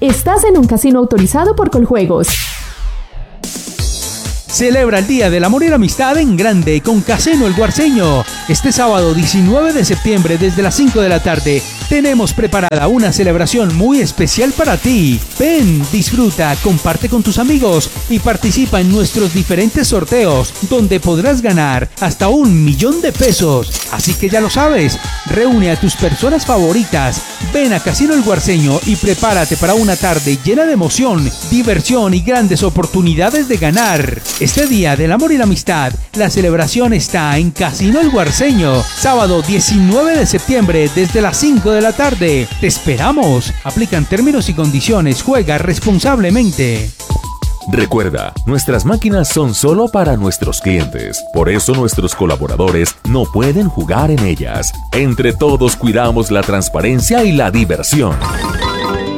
Estás en un casino autorizado por Coljuegos. Celebra el Día del Amor y la Amistad en grande con Casino El Guarceño. Este sábado 19 de septiembre desde las 5 de la tarde tenemos preparada una celebración muy especial para ti. Ven, disfruta, comparte con tus amigos y participa en nuestros diferentes sorteos donde podrás ganar hasta 1 millón de pesos. Así que ya lo sabes, reúne a tus personas favoritas, ven a Casino El Guarceño y prepárate para una tarde llena de emoción, diversión y grandes oportunidades de ganar. Este Día del Amor y la Amistad, la celebración está en Casino El Guarceño, sábado 19 de septiembre desde las 5 de la tarde. ¡Te esperamos! Aplican términos y condiciones. Juega responsablemente. Recuerda, nuestras máquinas son solo para nuestros clientes. Por eso nuestros colaboradores no pueden jugar en ellas. Entre todos cuidamos la transparencia y la diversión.